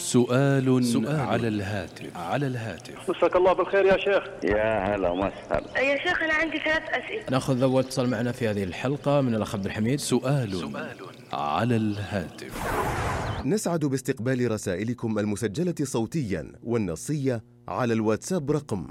سؤال على الهاتف. مساك الله بالخير يا شيخ. يا هلا وسهلا يا شيخ أنا عندي 3 أسئلة. نأخذ أول اتصال معنا في هذه الحلقة من الأخ عبد الحميد. سؤال على الهاتف. نسعد باستقبال رسائلكم المسجلة صوتيا والنصية على الواتساب رقم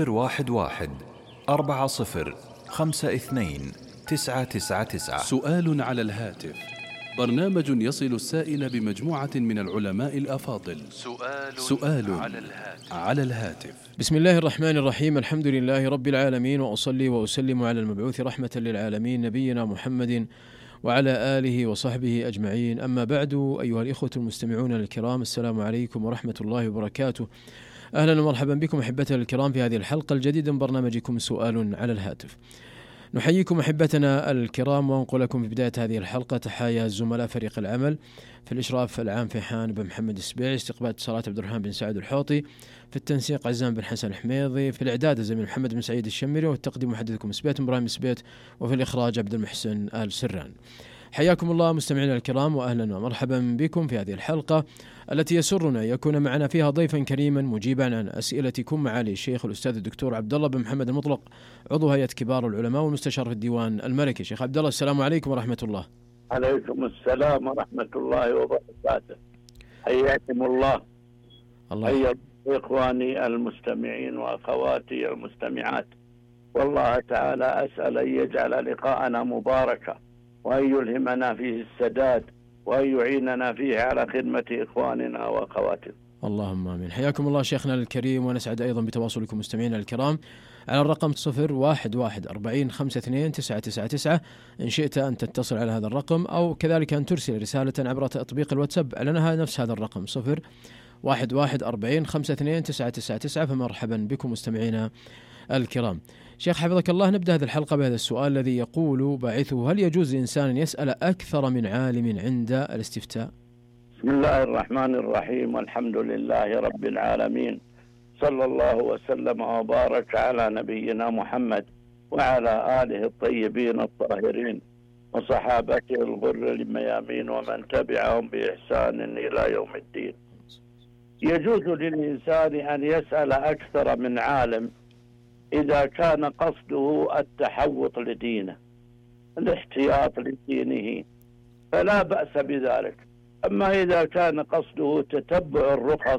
011-40-52-999. سؤال على الهاتف، برنامج يصل السائل بمجموعة من العلماء الأفاضل. سؤال على الهاتف. بسم الله الرحمن الرحيم، الحمد لله رب العالمين، وأصلي وأسلم على المبعوث رحمة للعالمين نبينا محمد وعلى آله وصحبه أجمعين. أما بعد، أيها الإخوة المستمعون الكرام، السلام عليكم ورحمة الله وبركاته. أهلا ومرحبا بكم أحبتنا الكرام في هذه الحلقة الجديدة من برنامجكم سؤال على الهاتف. نحييكم أحبتنا الكرام ونقول لكم في بداية هذه الحلقة تحايا زملاء فريق العمل في الإشراف العام فيحان بن محمد السبيعي، استقبال اتصالات عبد الرحمن بن سعد الحوطي، في التنسيق عزام بن حسن الحميضي، في الإعداد الزميل محمد بن سعيد الشمري، والتقديم محدثكم سبيت إبراهيم سبيت، وفي الإخراج عبد المحسن آل سران. حياكم الله مستمعينا الكرام، وأهلا ومرحبا بكم في هذه الحلقة التي يسرنا يكون معنا فيها ضيفا كريما مجيبا عن أسئلتكم معالي الشيخ الأستاذ الدكتور عبد الله بن محمد المطلق، عضو هيئة كبار العلماء والمستشار في الديوان الملكي. شيخ عبد الله، السلام عليكم ورحمة الله. عليكم السلام ورحمة الله وبركاته. حياكم الله. حيا إخواني المستمعين وأخواتي المستمعات، والله تعالى أسأل أن يجعل لقاءنا مباركا، وأن يلهمنا فيه السداد، وأن يعيننا فيه على خدمة إخواننا وأخواتنا. اللهم آمين. حياكم الله شيخنا الكريم، ونسعد أيضا بتواصلكم مستمعينا الكرام على الرقم 011-40-52-999 إن شئت أن تتصل على هذا الرقم، أو كذلك أن ترسل رسالة عبر تطبيق الواتساب على نفس هذا الرقم 011-40-52-999. فمرحبا بكم مستمعينا الكرام. شيخ حفظك الله، نبدأ هذه الحلقة بهذا السؤال الذي يقول باعثه: هل يجوز للإنسان أن يسأل أكثر من عالم عند الاستفتاء؟ بسم الله الرحمن الرحيم، والحمد لله رب العالمين، صلى الله وسلم وبارك على نبينا محمد وعلى آله الطيبين الطاهرين وصحابته الغر الميامين ومن تبعهم بإحسان إلى يوم الدين. يجوز للإنسان أن يسأل أكثر من عالم إذا كان قصده التحوط لدينه، الاحتياط لدينه، فلا بأس بذلك. أما إذا كان قصده تتبع الرخص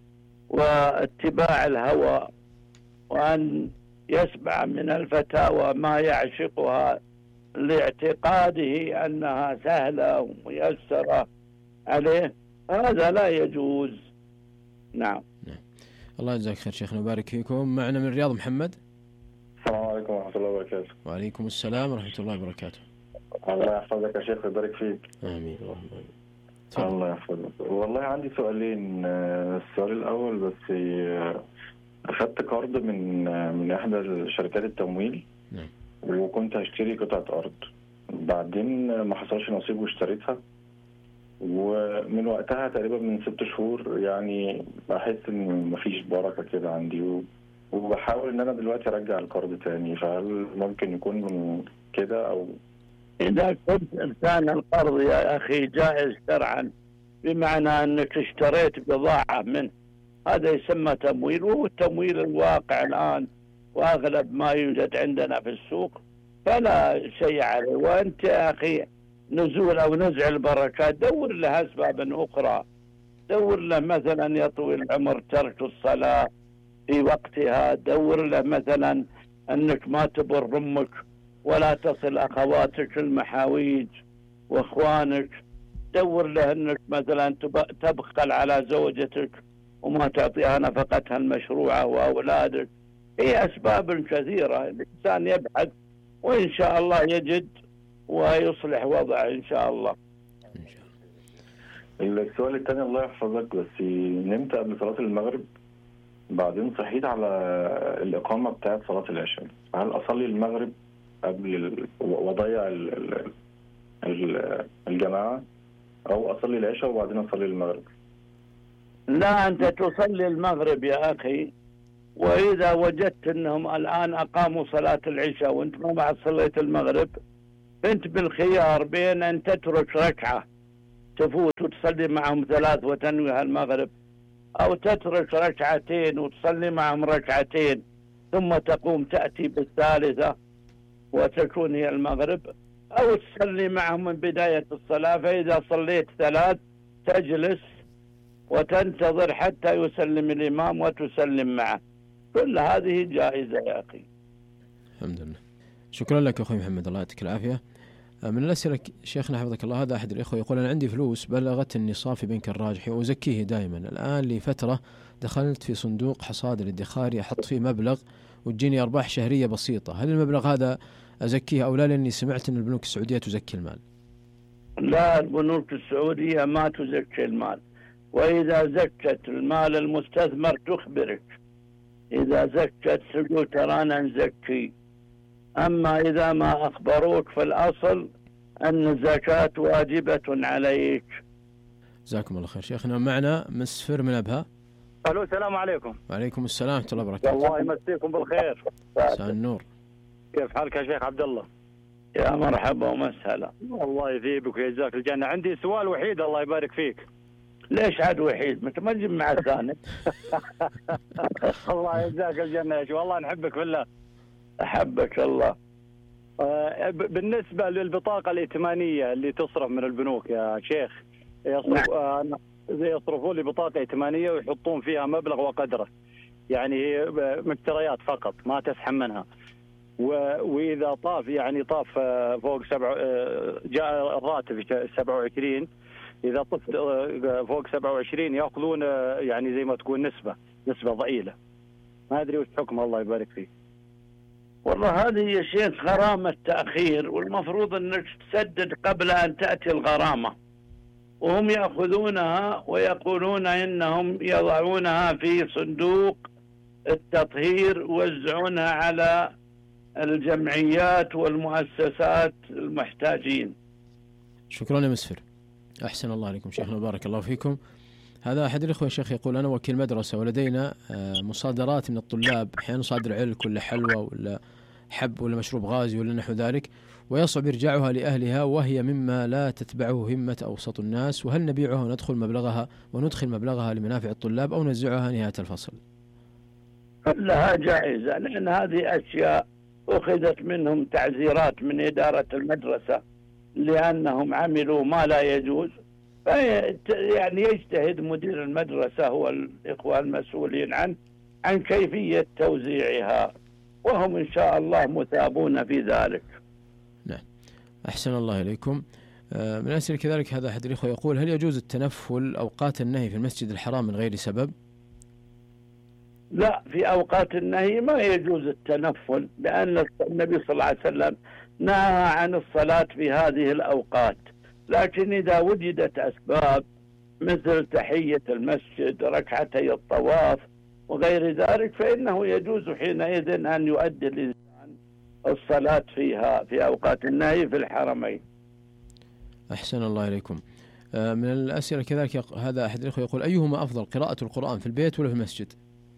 واتباع الهوى، وأن يسمع من الفتاوى ما يعشقها لاعتقاده أنها سهلة وميسرة عليه، هذا لا يجوز. نعم. الله يجزاك خير شيخنا وبارك فيكم. معنا من الرياض محمد. السلام عليكم ورحمة الله وبركاته. وعليكم السلام ورحمة الله وبركاته. الله يحفظك يا شيخ ويبارك فيك. آمين اللهم آمين. الله يحفظك. والله عندي سؤالين. السؤال الأول، بس أخذت قرض من إحدى شركات التمويل. نعم. وكنت هشتري قطعة أرض، بعدين ما حصلش نصيب واشتريتها، ومن وقتها تقريبا من 6 شهور يعني بحس ان مفيش بركة كده عندي، وبحاول ان انا دلوقتي ارجع القرض تاني. فهل ممكن يكون من كده؟ او اذا كنت انسان القرض يا اخي جائز شرعا، بمعنى انك اشتريت بضاعة منه، هذا يسمى تمويل، وهو التمويل الواقع الان واغلب ما يوجد عندنا في السوق، فلا شيء عليه. وانت يا اخي نزول أو نزع البركات دور لها أسباب أخرى، دور له مثلا يطوي العمر ترك الصلاة في وقتها، دور له مثلا أنك ما تبر أمك ولا تصل أخواتك المحاويج وإخوانك، دور له أنك مثلا تبخل على زوجتك وما تعطيها نفقتها المشروعة وأولادك. هي أسباب كثيرة، الإنسان يبحث وإن شاء الله يجد ويصلح وضعه إن شاء الله. السؤال الثاني، الله يحفظك، بس نمت قبل صلاة المغرب، بعدين صحيت على الإقامة بتاعت صلاة العشاء. هل أصلي المغرب قبل وضيع الجماعة، أو أصلي العشاء وبعدين أصلي المغرب؟ لا، أنت تصلي المغرب يا أخي، وإذا وجدت أنهم الآن أقاموا صلاة العشاء وأنت ما بعد صليت المغرب، أنت بالخيار بين أن تترك ركعة تفوت وتصلي معهم 3 وتنويها المغرب، أو تترك ركعتين وتصلي معهم ركعتين ثم تقوم تأتي بالثالثة وتكون هي المغرب، أو تصلي معهم من بداية الصلاة، فإذا صليت 3 تجلس وتنتظر حتى يسلم الإمام وتسلم معه. كل هذه جائزة يا أخي. الحمد لله. شكرا لك أخوي محمد، الله يعطيك العافية. من الأسئلة شيخنا حفظك الله، هذا أحد الإخوة يقول: أنا عندي فلوس بلغت النصاب في بنك الراجحي وأزكيه دائما، الآن لفترة دخلت في صندوق حصاد الادخاري أحط فيه مبلغ وتجيني أرباح شهرية بسيطة، هل المبلغ هذا أزكيه أو لا؟ لأني سمعت أن البنوك السعودية تزكي المال. لا، البنوك السعودية ما تزكي المال، وإذا زكت المال المستثمر تخبرك، إذا زكت تقول ترانا نزكي. أما إذا ما أخبروك فالأصل أن الزكاة واجبة عليك. جزاكم الله خير. شيخنا معنا مسفر من أبها. الو، السلام عليكم. وعليكم السلام ورحمة الله وبركاته. الله يمسيكم بالخير. مساء النور. كيف حالك يا شيخ عبد الله؟ يا مرحبا ومسهلا. الله يثيبك ويجزاك الجنة. عندي سؤال وحيد الله يبارك فيك. ليش عاد وحيد؟ متمجم مع الثاني. الله يجزاك الجنة يا شيخ، والله نحبك بالله. أحبك الله. بالنسبة للبطاقة الائتمانية اللي تصرف من البنوك يا شيخ، يصرفون لي بطاقة ائتمانية ويحطون فيها مبلغ وقدره، يعني هي مشتريات فقط ما تسحب منها، وإذا طاف يعني طاف فوق جاء الراتب 27، إذا طفت فوق 27 يأخذون يعني زي ما تكون نسبة ضئيلة. ما أدري وش حكم، الله يبارك فيك. والله هذه يا شيخ غرامة تأخير، والمفروض أنك تسدد قبل أن تأتي الغرامة، وهم يأخذونها ويقولون إنهم يضعونها في صندوق التطهير ويوزعونها على الجمعيات والمؤسسات المحتاجين. شكرا يا مسفر، أحسن الله عليكم شيخنا، بارك الله فيكم. هذا أحد الإخوة الشيخ يقول: أنا وكيل مدرسة ولدينا مصادرات من الطلاب، أحيانا نصادر علك ولا حلوى ولا حب ولا مشروب غازي ولا نحو ذلك، ويصعب إرجاعها لأهلها، وهي مما لا تتبعه همة أوسط الناس، وهل نبيعها وندخل مبلغها لمنافع الطلاب أو نوزعها نهاية الفصل؟ كلها جائزة، لأن هذه أشياء أخذت منهم تعزيرات من إدارة المدرسة لأنهم عملوا ما لا يجوز، يعني يجتهد مدير المدرسة هو الإخوة المسؤولين عن كيفية توزيعها، وهم إن شاء الله مثابون في ذلك. نعم، أحسن الله إليكم. من أسئلة كذلك هذا أحد الإخوة يقول: هل يجوز التنفل أوقات النهي في المسجد الحرام من غير سبب؟ لا، في أوقات النهي ما يجوز التنفل، لأن النبي صلى الله عليه وسلم نهى عن الصلاة في هذه الأوقات، لكن إذا وجدت أسباب مثل تحية المسجد، ركعتي الطواف وغير ذلك، فإنه يجوز حينئذ أن يؤدي الإنسان الصلاة فيها في أوقات النهي في الحرمين. أحسن الله إليكم. من الأسئلة كذلك هذا أحد الأخوة يقول: أيهما أفضل، قراءة القرآن في البيت ولا في المسجد؟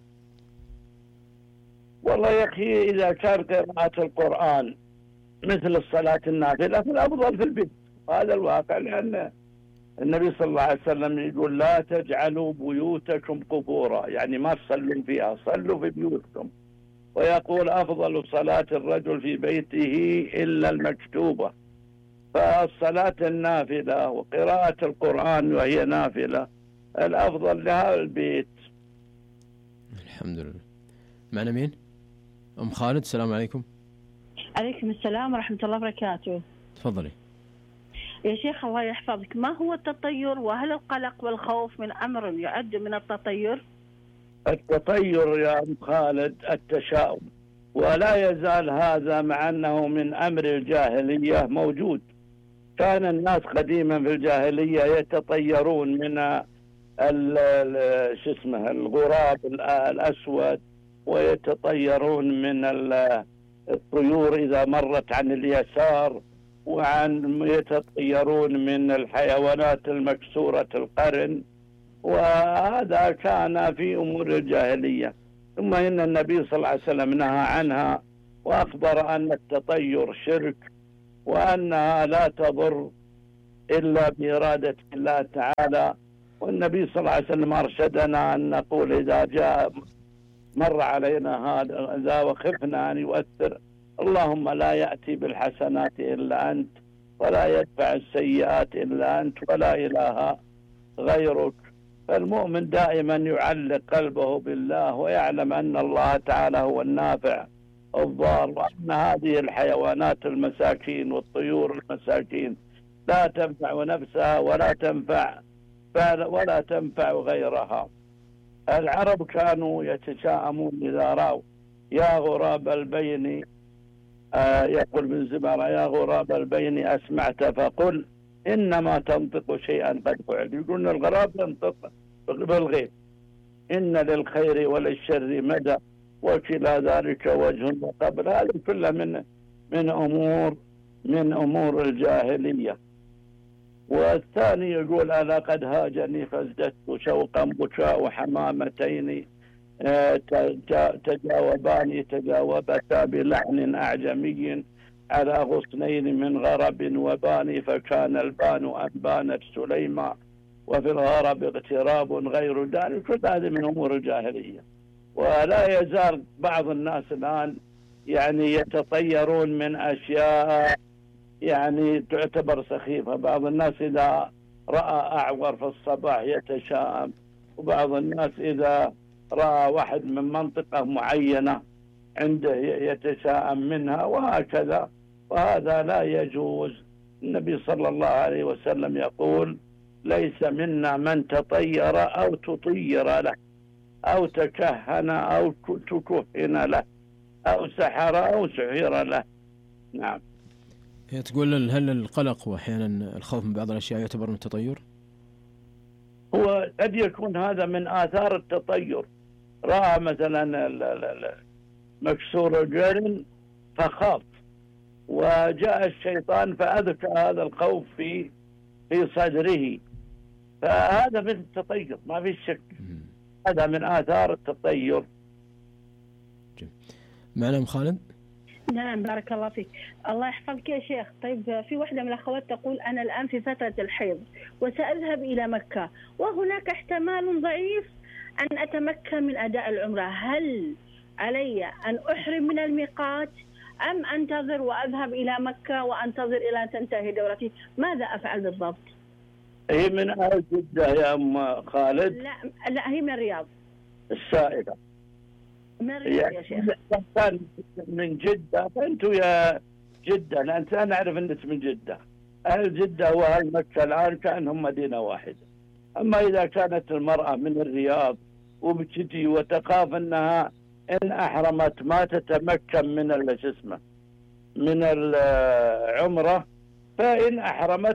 والله يا أخي، إذا كان قراءة القرآن مثل الصلاة النافلة فالأفضل في البيت، هذا الواقع، لأن النبي صلى الله عليه وسلم يقول: لا تجعلوا بيوتكم قبورا، يعني ما تصلوا فيها، صلوا في بيوتكم. ويقول: أفضل صلاة الرجل في بيته إلا المكتوبة. فالصلاة النافلة وقراءة القرآن وهي نافلة الأفضل لها البيت. الحمد لله. معنا مين؟ أم خالد، السلام عليكم. عليكم السلام ورحمة الله وبركاته. تفضلي يا شيخ الله يحفظك، ما هو التطير، وهل القلق والخوف من أمر يعد من التطير؟ التطير يا أم خالد التشاؤم، ولا يزال هذا مع أنه من أمر الجاهلية موجود. كان الناس قديما في الجاهلية يتطيرون من الغراب الأسود، ويتطيرون من الطيور إذا مرت عن اليسار، يتطيرون من الحيوانات المكسورة القرن، وهذا كان في أمور الجاهلية. ثم إن النبي صلى الله عليه وسلم نهى عنها وأخبر أن التطير شرك، وأنها لا تضر إلا بإرادة الله تعالى، والنبي صلى الله عليه وسلم أرشدنا أن نقول إذا جاء مر علينا هذا وخفنا أن يؤثر: اللهم لا يأتي بالحسنات إلا أنت، ولا يدفع السيئات إلا أنت، ولا إله غيرك. فالمؤمن دائما يعلق قلبه بالله، ويعلم أن الله تعالى هو النافع الضار، وأن هذه الحيوانات المساكين والطيور المساكين لا تنفع نفسها ولا تنفع غيرها. العرب كانوا يتشاءمون إذا رأوا يا غراب البين، يقول من زمارة: يا غراب البين أسمعت فقل إنما تنطق شيئا قد فعل. يقولون الغراب ينطق بالغيب، إن للخير وللشر مدى وكلا ذلك وجه وقبل. هذا كله من أمور الجاهلية. والثاني يقول: ألا قد هاجني فازددت شوقا بكاء حمامتين تجاوبتا بلحن أعجمي على غصنين من غرب وبان، فكان البان أن بانت سليما وفي الغرب اغتراب غير دان. كل هذه من أمور الجاهلية. ولا يزال بعض الناس الآن يعني يتطيرون من أشياء يعني تعتبر سخيفة. بعض الناس إذا رأى أعور في الصباح يتشائم، وبعض الناس إذا رأى واحد من منطقة معينة عنده يتشائم منها، وهكذا. وهذا لا يجوز. النبي صلى الله عليه وسلم يقول: ليس منا من تطير أو تطير له، أو تكهن أو تكهن له، أو سحر أو سحر له. نعم. تقول هل القلق وأحيانا الخوف من بعض الأشياء يعتبر من التطير؟ هو قد يكون هذا من آثار التطير. رأى مثلا مكسور الجرن فخاف، وجاء الشيطان فأذكى هذا الخوف في صدره، فهذا من التطير ما في شك. هذا من آثار التطير. معنا أم خالد؟ نعم، بارك الله فيك. الله يحفظك يا شيخ. طيب، في واحدة من الأخوات تقول: أنا الآن في فترة الحيض وسأذهب إلى مكة، وهناك احتمال ضعيف أن أتمكن من أداء العمرة. هل علي أن أحرم من الميقات أم أنتظر وأذهب إلى مكة وأنتظر إلى أن تنتهي دورتي؟ ماذا أفعل بالضبط؟ هي من أهل جدة يا أم خالد؟ لا، هي من الرياض. السائلة من الرياض يا شيخ. من جدة. فأنتوا يا جدة، أنا أعرف أنك من جدة. أهل جدة وأهل مكة الآن كأنهم مدينة واحدة. أما إذا كانت المرأة من الرياض وبتجي وتخاف أنها إن أحرمت ما تتمكن من العمرة، فإن أحرمت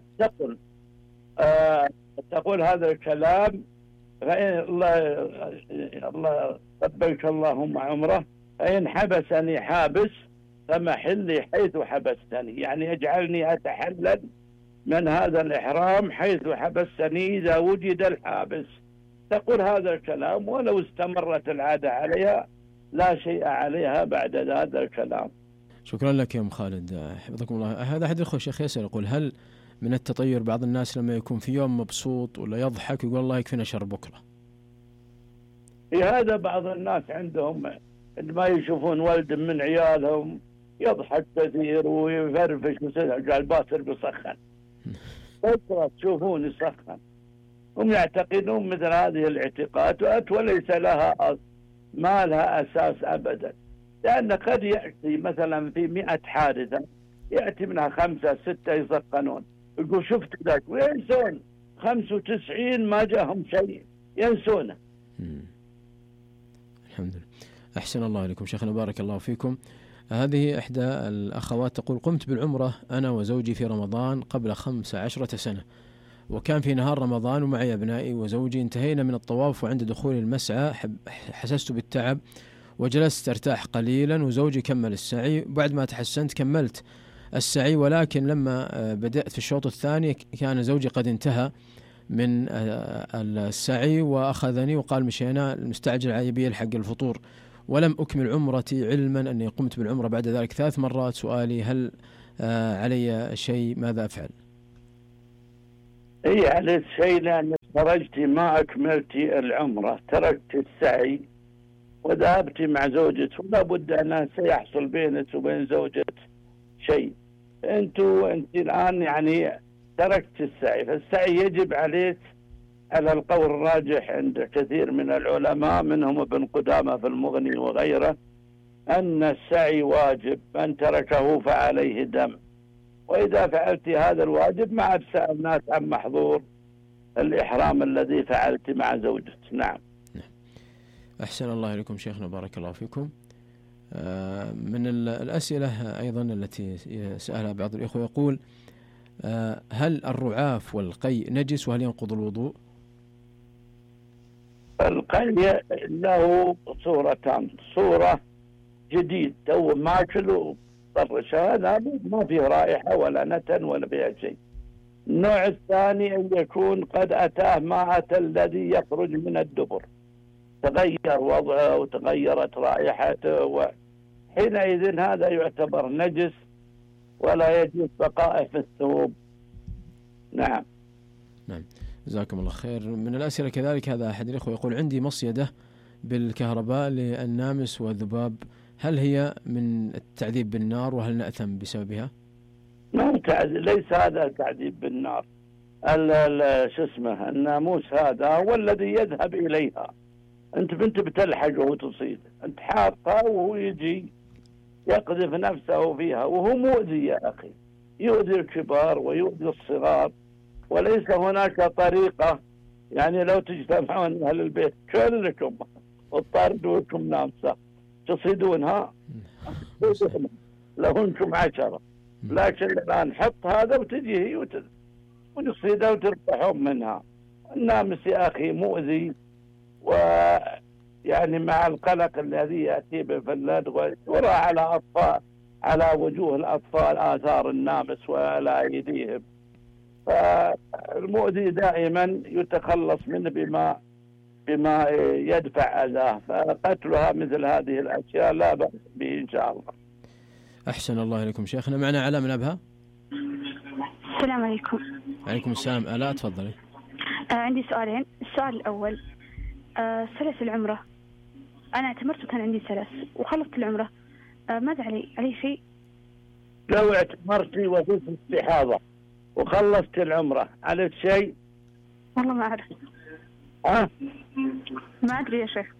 تقول هذا الكلام: فإن الله لبيك اللهم عمره، فإن حبسني حابس فمحلي حيث حبستني. يعني اجعلني أتحلل من هذا الإحرام حيث حبستني إذا وجد الحابس. تقول هذا الكلام، ولو استمرت العادة عليها لا شيء عليها بعد هذا الكلام. شكرا لك يا أم خالد، حفظكم الله. هذا أحد الأخوة الشيخ يسأل يقول: هل من التطير بعض الناس لما يكون في يوم مبسوط ولا يضحك يقول الله يكفينا شر بكرة؟ هذا بعض الناس عندهم عندما يشوفون ولد من عيالهم يضحك كثير ويفرفش قال باسر بيسخن، بكرة تشوفون يسخن. هم يعتقدون مثل هذه الاعتقادات وليس ما لها أساس أبدا. لأن قد يأتي مثلا في 100 حادثة يأتي منها 5 6 يسخنون، يقول شفت ذاك وينسون 95 ما جاهم شيء ينسونه. الحمد لله. أحسن الله إليكم شيخنا، بارك الله فيكم. هذه إحدى الأخوات تقول: قمت بالعمرة أنا وزوجي في رمضان قبل 15 سنة، وكان في نهار رمضان ومعي أبنائي وزوجي. انتهينا من الطواف، وعند دخول المسعى حسست بالتعب وجلست أرتاح قليلا، وزوجي كمل السعي. بعد ما تحسنت كملت السعي، ولكن لما بدأت في الشوط الثاني كان زوجي قد انتهى من السعي وأخذني وقال مشينا المستعجل عيبي الحق الفطور، ولم أكمل عمرتي علما أني قمت بالعمرة بعد ذلك 3 مرات. سؤالي: هل علي شيء؟ ماذا أفعل؟ عليك شيء، لأن خرجت ما أكملت العمرة، تركت السعي وذهبت مع زوجك، ولا بد أن سيحصل بينك وبين زوجك شيء. أنت الآن يعني تركت السعي، فالسعي يجب عليك على القول الراجح عند كثير من العلماء منهم ابن قدامة في المغني وغيره أن السعي واجب، من تركه فعليه دم. وإذا فعلت هذا الواجب ما عاد سألناك عن محظور الإحرام الذي فعلت مع زوجك. نعم. أحسن الله إليكم شيخنا، بارك الله فيكم. من الأسئلة أيضا التي سألها بعض الإخوة يقول: هل الرعاف والقيء نجس وهل ينقض الوضوء؟ القيء له صورتان، صورة جديد تو ماكل وطرش، هذا ما فيه رائحة ولا نتن ولا فيها شيء. النوع الثاني أن يكون قد أتاه ما أتى الذي يخرج من الدبر، تغير وضعه وتغيرت رائحته، وحينئذ هذا يعتبر نجس ولا يجوز بقائه في الثوب. نعم. جزاكم الله خير. من الأسئلة كذلك هذا أحد الإخوة يقول: عندي مصيدة بالكهرباء للنامس والذباب، هل هي من التعذيب بالنار وهل نأثم بسببها؟ ليس هذا تعذيب بالنار. شو اسمه الناموس هذا هو الذي يذهب إليها، أنت بتلحقه وتصيد، أنت حاطها وهو يجي يقذف نفسه فيها، وهو مؤذي يا أخي، يؤذي الكبار ويؤذي الصغار. وليس هناك طريقة يعني لو تجتمعون أهل البيت كلكم وتطردوكم نامسة تصيدونها لو أنتم 10، لكن الآن حط هذا وتجي هي ونصيدها وتربحون منها. النامس يا أخي مؤذي، ويعني مع القلق الذي يأتي بالفلاد ويرى على وجوه الأطفال آثار النامس وعلى أيديهم، فالمؤذي دائما يتخلص منه بما يدفع أذاه، فقتلها مثل هذه الأشياء لا بأس به إن شاء الله. أحسن الله إليكم شيخنا. معنا علاء من أبها. السلام عليكم. عليكم السلام. آلاء تفضلي. عندي سؤالين. السؤال الأول، سلس العمرة، أنا اعتمرت وكان عندي سلس وخلصت العمرة، ماذا علي شيء؟ لو اعتمرتي وكنت استحاضة وخلصت العمرة عليك شيء؟ والله ما أعرف. ما أدري يا شيخ.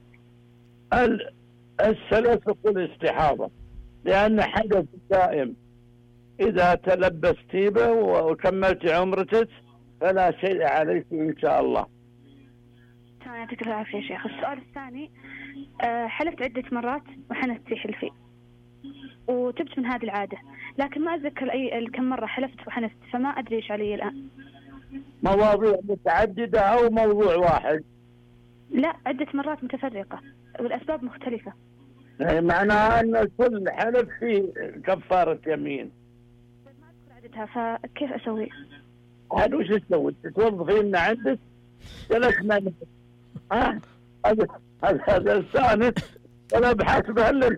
السلس والاستحاضة لأن حدث دائم، إذا تلبستي به وكملت عمرتك فلا شيء عليك إن شاء الله. تمام، يعطيك العافية يا شيخ. السؤال الثاني، حلفت عدة مرات وحنست حلفي وتبت من هذه العادة، لكن ما أتذكر كم مرة حلفت وحنست، فما أدري إيش علي الآن. مواضيع متعددة أو موضوع واحد؟ لا، عدة مرات متفرقة والأسباب مختلفة. معناها أن كل حلف فيه كفارة يمين. ما أذكر عدتها، فكيف أسوي؟ هذا وش تسوي؟ توظفين عندك 3 منهم. هذا الثالث ولا بحسبها لك.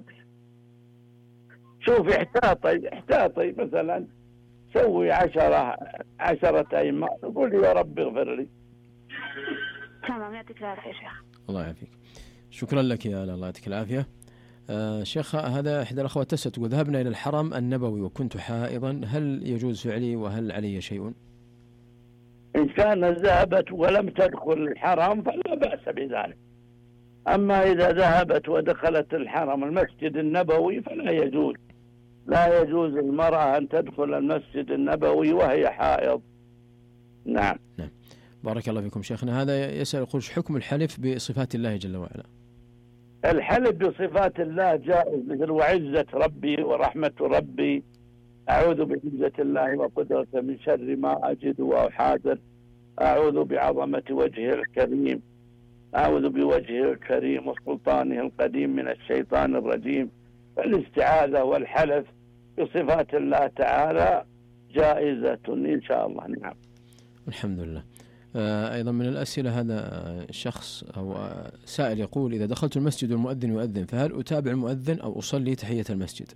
شوفي احتاطي مثلا سوي 10 أيام، قولي يا رب اغفر لي. تمام، يعطيك العافية يا شيخ. الله يعافيك. شكرا لك يا الله يعطيك العافية. شيخ، هذا إحدى الأخوات تسأل تقول: ذهبنا إلى الحرم النبوي وكنت حائضا، هل يجوز فعلي وهل علي شيء؟ إن كان ذهبت ولم تدخل الحرم فلا بأس بذلك. أما إذا ذهبت ودخلت الحرم المسجد النبوي فلا يجوز. لا يجوز المرأة أن تدخل المسجد النبوي وهي حائض. نعم. بارك الله فيكم شيخنا. هذا يسأل يقول: حكم الحلف بصفات الله جل وعلا؟ الحلف بصفات الله جائز، مثل وعزة ربي ورحمة ربي، أعوذ بعزة الله وقدرته من شر ما أجد وأحاذر، أعوذ بعظمة وجهه الكريم، أعوذ بوجهه الكريم وسلطانه القديم من الشيطان الرجيم. فالاستعاذة والحلف بصفات الله تعالى جائزة إن شاء الله. نعم. الحمد لله. أيضا من الأسئلة هذا الشخص أو سائل يقول: إذا دخلت المسجد والمؤذن يؤذن فهل أتابع المؤذن أو أصلي تحية المسجد؟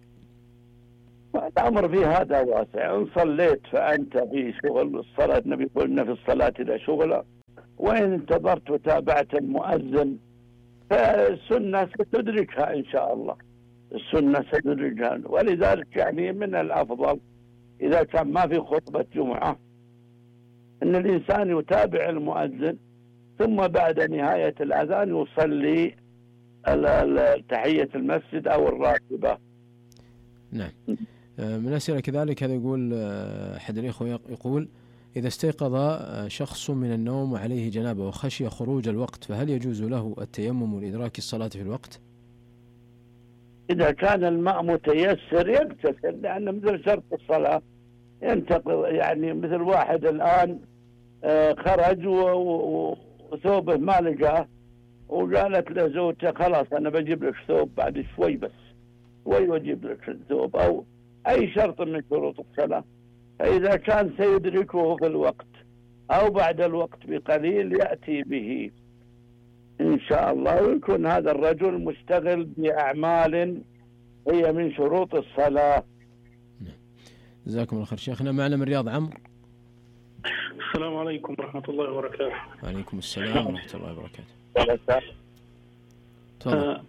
الأمر في هذا واسع. إن صليت فأنت في شغل الصلاة، النبي قلنا في الصلاة لا شغل، وإن انتظرت وتابعت المؤذن فالسنة ستدركها إن شاء الله، السنة ستدركها. ولذلك يعني من الأفضل إذا كان ما في خطبة جمعة أن الإنسان يتابع المؤذن، ثم بعد نهاية الأذان يصلي تحية المسجد أو الراتبة. نعم. من الأسئلة كذلك هذا يقول أحد الإخوة يقول: إذا استيقظ شخص من النوم وعليه جنابة وخشي خروج الوقت، فهل يجوز له التيمم لإدراك الصلاة في الوقت؟ إذا كان الماء متيسر يغتسل، لأن مثل شرط الصلاة ينتقل. يعني مثل واحد الآن خرج وثوبه ما لقاه، وقالت له زوجته: خلاص أنا بجيب لك ثوب بعد شوي، بس شوي وأجيب لك الثوب، أو أي شرط من شروط الصلاة. فإذا كان سيدركه في الوقت أو بعد الوقت بقليل يأتي به إن شاء الله، ويكون هذا الرجل مشتغل بأعمال هي من شروط الصلاة. جزاكم الله خير. شيخنا معنا من الرياض عمرو. السلام عليكم ورحمة الله وبركاته. وعليكم السلام ورحمة الله وبركاته. تفضل.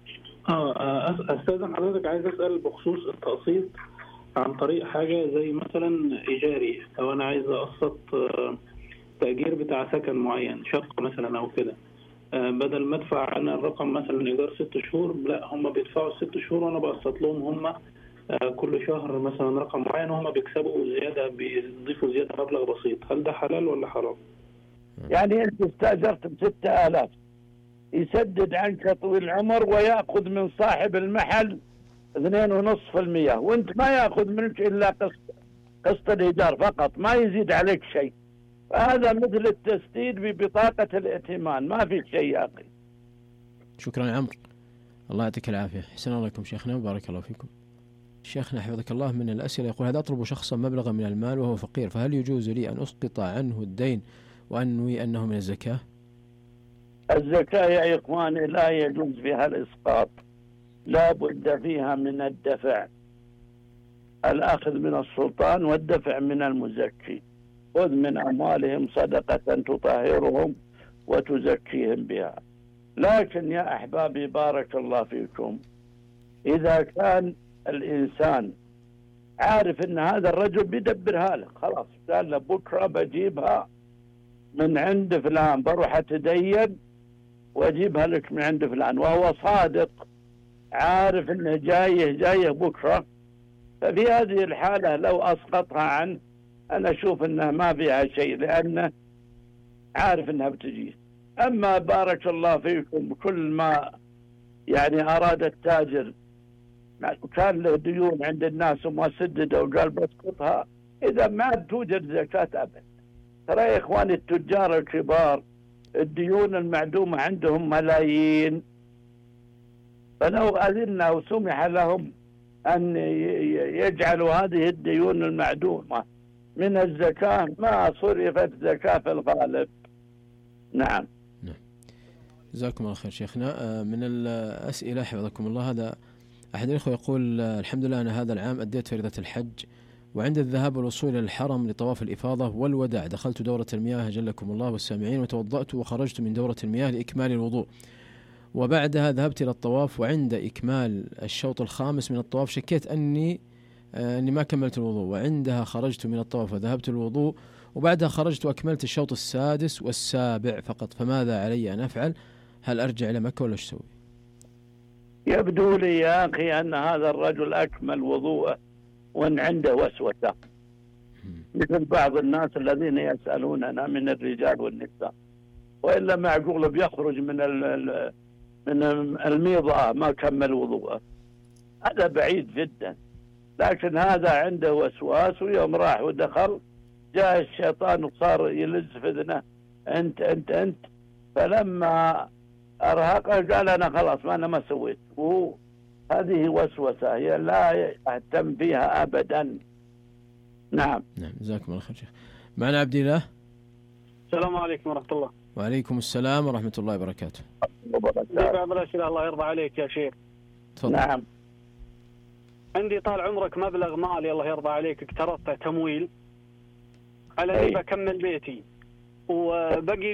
أستاذ حضرتك، عايز أسأل بخصوص التقسيط عن طريق حاجة زي مثلا إيجاري، لو أنا عايز أقسط تأجير بتاع سكن معين، شقة مثلا أو كده، بدل ما أدفع أنا الرقم مثلا إيجار 6 شهور، لا هم بيدفعوا 6 شهور وأنا بقسط لهم هم كل شهر مثلا رقم معين، وهم بيكسبوا زيادة، بيضيفوا زيادة مبلغ بسيط. هل ده حلال ولا حرام؟ يعني أنت استأجرت ب6,000 يسدد عنك طويل العمر ويأخذ من صاحب المحل 2.5%، وانت ما يأخذ منك إلا قسط الإيجار فقط، ما يزيد عليك شيء. فهذا مثل التسديد ببطاقة الائتمان، ما في شيء يا أخي. شكرا عمرو، الله يعطيك العافية. حسن الله عليكم شيخنا وبارك الله فيكم. شيخنا حفظك الله من الأسئلة يقول: هذا أطلب شخصا مبلغا من المال وهو فقير، فهل يجوز لي أن أسقط عنه الدين وأنوي أنه من الزكاة؟ الزكاة يا إخواني لا يجوز فيها الإسقاط، لا بد فيها من الدفع، الأخذ من السلطان والدفع من المزكي. خذ من أموالهم صدقة تطهرهم وتزكيهم بها. لكن يا أحبابي بارك الله فيكم، إذا كان الإنسان عارف أن هذا الرجل بيدبرها له، خلاص قال له بكرة بجيبها من عند فلان، بروح أتدين وأجيبها لك من عند فلان، وهو صادق عارف أنه جايه بكرة، ففي هذه الحالة لو أسقطها عنه أنا أشوف أنها ما فيها شيء، لأنه عارف أنها بتجي. أما بارك الله فيكم كل ما يعني أراد التاجر كان له ديون عند الناس وما سدد وقال بسقطها، إذا ما توجد زكاة أبدا. ترى يا إخواني التجار الكبار الديون المعدومة عندهم ملايين، فلو أذنا وسمح لهم أن يجعلوا هذه الديون المعدومة من الزكاة ما صرفت زكاة في الغالب. نعم. جزاكم الله خير شيخنا. من الأسئلة حفظكم الله، هذا أحد الأخوة يقول: الحمد لله أنا هذا العام أديت فريضة الحج، وعند الذهاب والوصول إلى الحرم لطواف الإفاضة والوداع دخلت دورة المياه جلكم الله والسامعين، وتوضأت وخرجت من دورة المياه لإكمال الوضوء، وبعدها ذهبت إلى الطواف، وعند إكمال الشوط الخامس من الطواف شكيت أني ما كملت الوضوء، وعندها خرجت من الطواف وذهبت الوضوء، وبعدها خرجت وأكملت الشوط السادس والسابع فقط، فماذا علي أن أفعل؟ هل أرجع إلى مكة ولا إيش أسوي؟ يبدو لي يا أخي أن هذا الرجل أكمل وضوءه وأن عنده وسوسة، مثل بعض الناس الذين يسألوننا من الرجال والنساء، وإلا معقول بيخرج من الميضة ما كمل وضوءه، هذا بعيد جدا. لكن هذا عنده وسواس، ويوم راح ودخل جاء الشيطان وصار يلز في اذنه انت انت انت، فلما ارهقه قال انا خلاص ما انا ما سويت. وهو هذه وسوسه هي لا يهتم فيها ابدا. نعم. جزاكم الله خير شيخ. معنا عبد الله. السلام عليكم ورحمه الله. وعليكم السلام ورحمه الله وبركاته. بعض الاسئله الله يرضى عليك يا شيخ. تفضل. نعم. عندي طال عمرك مبلغ مالي الله يرضى عليك اقترضته تمويل على اني بكمل بيتي، وبقي